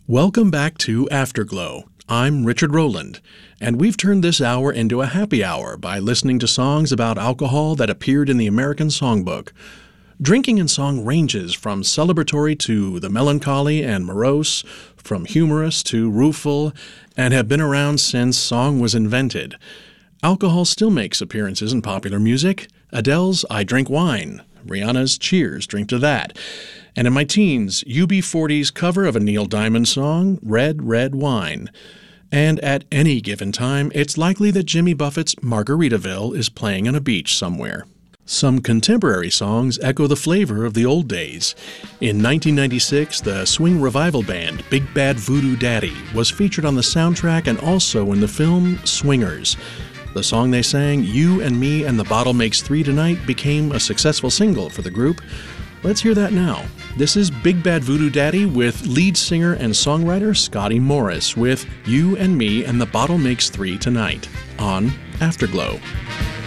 Welcome back to Afterglow. I'm Richard Rowland, and we've turned this hour into a happy hour by listening to songs about alcohol that appeared in the American Songbook. Drinking in song ranges from celebratory to the melancholy and morose, from humorous to rueful, and have been around since song was invented. Alcohol still makes appearances in popular music. Adele's I Drink Wine, Rihanna's Cheers, Drink to That. And in my teens, UB40's cover of a Neil Diamond song, Red, Red Wine. And at any given time, it's likely that Jimmy Buffett's Margaritaville is playing on a beach somewhere. Some contemporary songs echo the flavor of the old days. In 1996, the swing revival band Big Bad Voodoo Daddy was featured on the soundtrack and also in the film Swingers. The song they sang, You and Me and the Bottle Makes Three Tonight, became a successful single for the group. Let's hear that now. This is Big Bad Voodoo Daddy with lead singer and songwriter Scotty Morris with You and Me and the Bottle Makes Three Tonight on Afterglow.